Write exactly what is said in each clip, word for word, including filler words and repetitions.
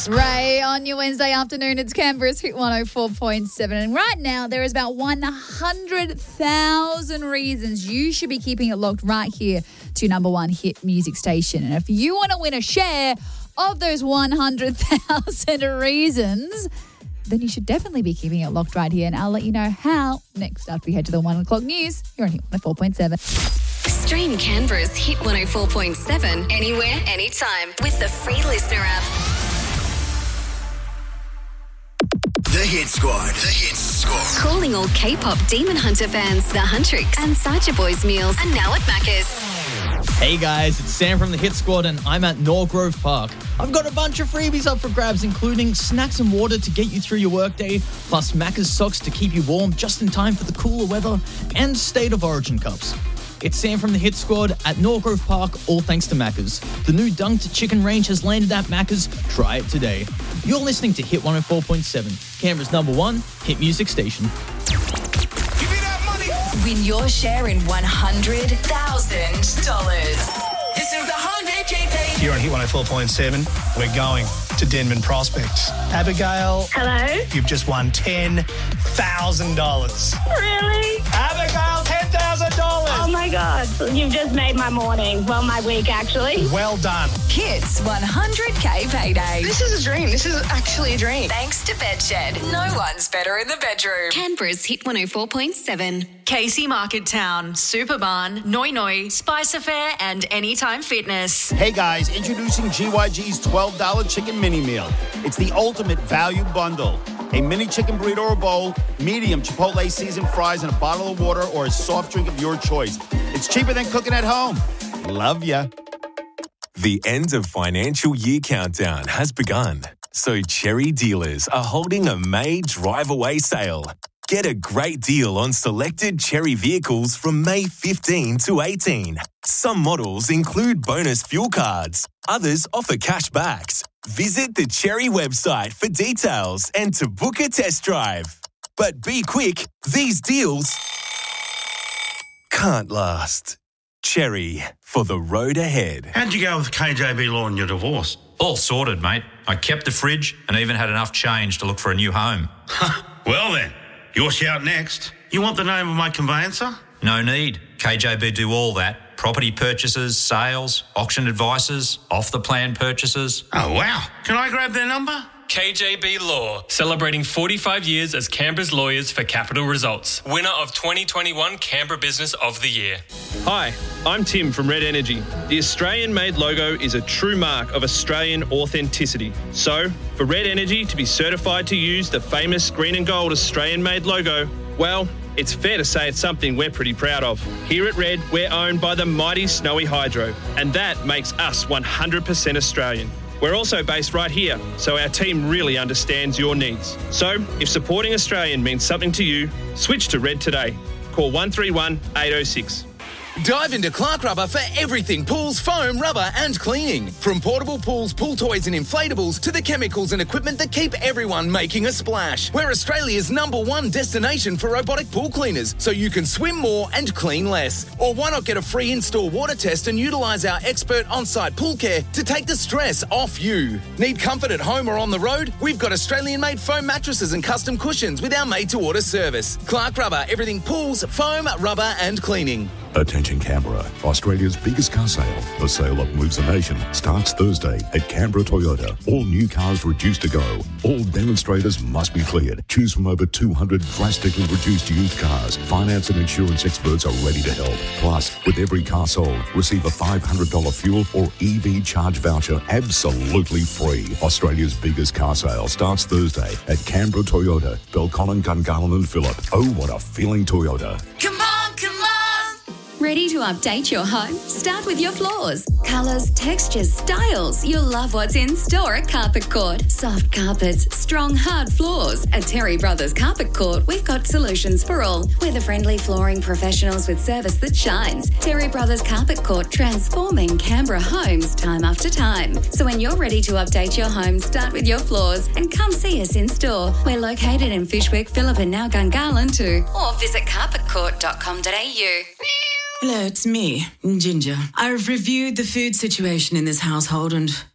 Ray, on your Wednesday afternoon, it's Canberra's Hit one oh four point seven. And right now, there is about one hundred thousand reasons you should be keeping it locked right here to number one hit music station. And if you want to win a share of those one hundred thousand reasons, then you should definitely be keeping it locked right here. And I'll let you know how next after we head to the one o'clock news. You're on Hit one oh four point seven. Stream Canberra's Hit one oh four point seven anywhere, anytime with the free Listener app. The Hit Squad. The Hit Squad. Calling all K-pop Demon Hunter fans, the Huntrix and Sacha Boys meals are now at Macca's. Hey guys, it's Sam from the Hit Squad and I'm at Norgrove Park. I've got a bunch of freebies up for grabs, including snacks and water to get you through your workday, plus Macca's socks to keep you warm just in time for the cooler weather, and State of Origin cups. It's Sam from the Hit Squad at Norgrove Park, all thanks to Macca's. The new Dunked Chicken range has landed at Macca's. Try it today. You're listening to Hit one oh four point seven, Canberra's number one hit music station. Give me that money. Win your share in one hundred thousand dollars. This is the one hundred K pay. Here on Hit one oh four point seven, we're going to Denman Prospect. Abigail. Hello? You've just won ten thousand dollars. Really? Abigail, ten thousand dollars. Oh my God. You've just made my morning. Well, my week, actually. Well done. Hits one hundred K payday. This is a dream. This is actually a dream. Thanks to Bedshed. No one's better in the bedroom. Canberra's Hit one oh four point seven. Casey Market Town, Superbarn, Noi Noi, Spice Affair and Anytime Fitness. Hey guys, introducing G Y G's twelve dollars chicken mini meal. It's the ultimate value bundle. A mini chicken burrito or bowl, medium Chipotle seasoned fries, and a bottle of water or a soft drink of your choice. It's cheaper than cooking at home. Love ya. The end of financial year countdown has begun. So Cherry dealers are holding a May drive away sale. Get a great deal on selected Cherry vehicles from May fifteenth to eighteenth. Some models include bonus fuel cards. Others offer cash backs. Visit the Cherry website for details and to book a test drive. But be quick, these deals can't last. Cherry, for the road ahead. How'd you go with K J B Law and your divorce? All sorted, mate. I kept the fridge and even had enough change to look for a new home. Well then, your shout next. You want the name of my conveyancer? No need. K J B do all that. Property purchases, sales, auction advices, off-the-plan purchases. Oh, wow. Can I grab their number? K J B Law, celebrating forty-five years as Canberra's lawyers for capital results. Winner of twenty twenty-one Canberra Business of the Year. Hi, I'm Tim from Red Energy. The Australian-made logo is a true mark of Australian authenticity. So, for Red Energy to be certified to use the famous green and gold Australian-made logo, well, it's fair to say it's something we're pretty proud of. Here at Red, we're owned by the mighty Snowy Hydro, and that makes us one hundred percent Australian. We're also based right here, so our team really understands your needs. So, if supporting Australian means something to you, switch to Red today. Call one three one, eight oh six. Dive into Clark Rubber for everything pools, foam, rubber and cleaning. From portable pools, pool toys and inflatables to the chemicals and equipment that keep everyone making a splash. We're Australia's number one destination for robotic pool cleaners, so you can swim more and clean less. Or why not get a free in-store water test and utilise our expert on-site pool care to take the stress off you. Need comfort at home or on the road? We've got Australian-made foam mattresses and custom cushions with our made-to-order service. Clark Rubber, everything pools, foam, rubber and cleaning. Attention Canberra, Australia's biggest car sale. The sale that moves the nation starts Thursday at Canberra Toyota. All new cars reduced to go. All demonstrators must be cleared. Choose from over two hundred drastically reduced used cars. Finance and insurance experts are ready to help. Plus, with every car sold, receive a five hundred dollars fuel or E V charge voucher absolutely free. Australia's biggest car sale starts Thursday at Canberra Toyota. Belconnen, Gungahlin and Phillip. Oh, what a feeling Toyota. Come on, come on! Ready to update your home? Start with your floors. Colours, textures, styles. You'll love what's in store at Carpet Court. Soft carpets, strong, hard floors. At Terry Brothers Carpet Court, we've got solutions for all. We're the friendly flooring professionals with service that shines. Terry Brothers Carpet Court, transforming Canberra homes time after time. So when you're ready to update your home, start with your floors and come see us in store. We're located in Fishwick, Phillip and now Gungahlin too. Or visit carpet court dot com dot a u. Hello, it's me, Ginger. I've reviewed the food situation in this household and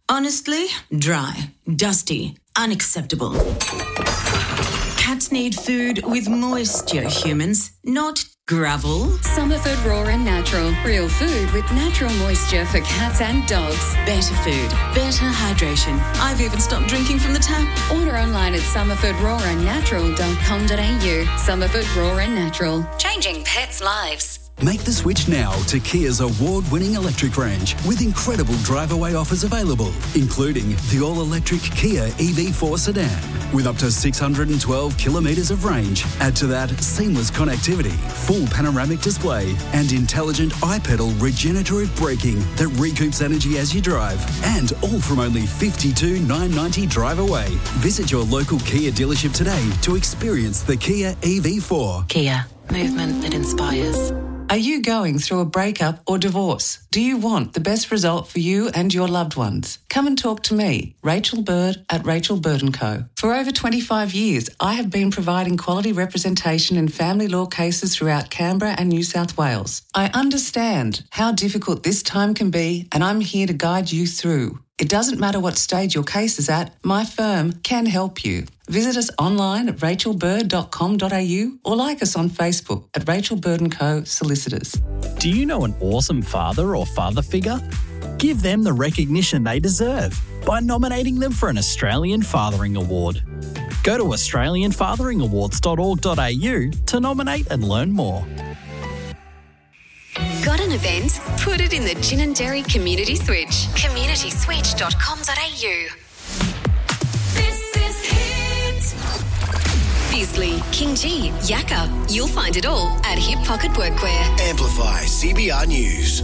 Honestly, dry, dusty, unacceptable. Cats need food with moisture, humans, not gravel. Summerford Raw and Natural. Real food with natural moisture for cats and dogs. Better food, better hydration. I've even stopped drinking from the tap. Order online at summerford raw and natural dot com dot a u. Summerford Raw and Natural. Changing pets' lives. Make the switch now to Kia's award-winning electric range with incredible drive-away offers available, including the all-electric Kia E V four sedan with up to six hundred twelve kilometres of range. Add to that seamless connectivity, full panoramic display and intelligent iPedal regenerative braking that recoups energy as you drive. And all from only fifty-two thousand nine hundred ninety drive away. Visit your local Kia dealership today to experience the Kia E V four. Kia, movement that inspires. Are you going through a breakup or divorce? Do you want the best result for you and your loved ones? Come and talk to me, Rachel Bird at Rachel Bird and Co. For over twenty-five years, I have been providing quality representation in family law cases throughout Canberra and New South Wales. I understand how difficult this time can be, and I'm here to guide you through. It doesn't matter what stage your case is at, my firm can help you. Visit us online at rachel bird dot com dot a u or like us on Facebook at Rachel Bird and Co. Solicitors. Do you know an awesome father or father figure? Give them the recognition they deserve by nominating them for an Australian Fathering Award. Go to australian fathering awards dot org dot a u to nominate and learn more. Got an event? Put it in the Gin and Dairy Community Switch. community switch dot com dot a u. This is Hit. Bisley, King G, Yakka. You'll find it all at Hip Pocket Workwear. Amplify C B R News.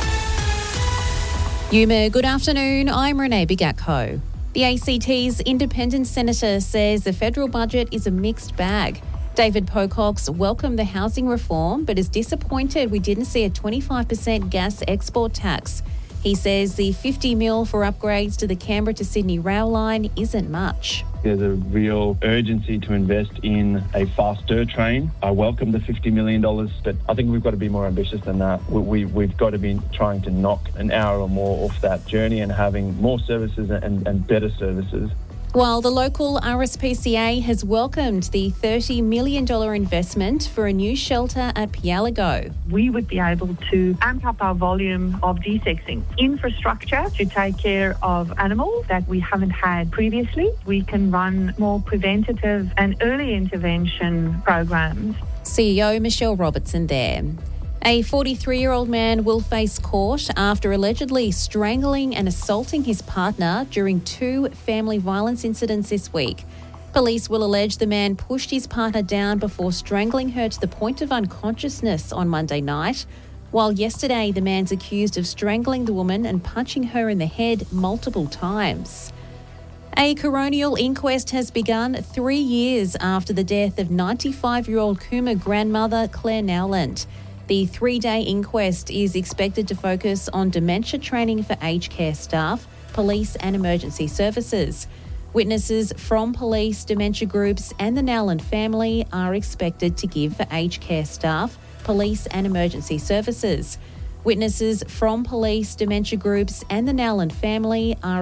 Yuma, good afternoon. I'm Renee Bigatko. The A C T's independent senator says the federal budget is a mixed bag. David Pocock's welcomed the housing reform but is disappointed we didn't see a twenty-five percent gas export tax. He says the fifty mil for upgrades to the Canberra to Sydney rail line isn't much. There's a real urgency to invest in a faster train. I welcome the fifty million dollars, but I think we've got to be more ambitious than that. We, we, we've got to be trying to knock an hour or more off that journey and having more services and, and better services. While the local R S P C A has welcomed the thirty million dollars investment for a new shelter at Pialago. We would be able to amp up our volume of desexing. Infrastructure to take care of animals that we haven't had previously. We can run more preventative and early intervention programs. C E O Michelle Robertson there. A forty-three-year-old man will face court after allegedly strangling and assaulting his partner during two family violence incidents this week. Police will allege the man pushed his partner down before strangling her to the point of unconsciousness on Monday night, while yesterday the man's accused of strangling the woman and punching her in the head multiple times. A coronial inquest has begun three years after the death of ninety-five-year-old Cooma grandmother Claire Nowland. The three-day inquest is expected to focus on dementia training for aged care staff, police and emergency services. Witnesses from police, dementia groups and the Nowland family are expected to give for aged care staff, police and emergency services. Witnesses from police, dementia groups and the Nowland family are